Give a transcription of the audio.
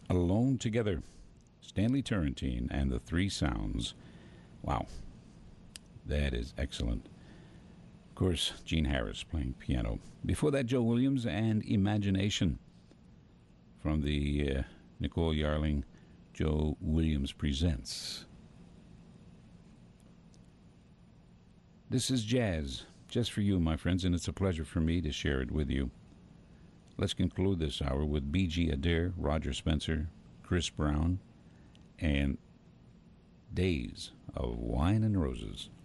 Alone Together. Stanley Turrentine and the Three Sounds. Wow. That is excellent. Of course, Gene Harris playing piano. Before that, Joe Williams and Imagination from the Nicole Yarling Joe Williams Presents. This is jazz, just for you, my friends, and it's a pleasure for me to share it with you. Let's conclude this hour with B.G. Adair, Roger Spencer, Chris Brown, and Days of Wine and Roses.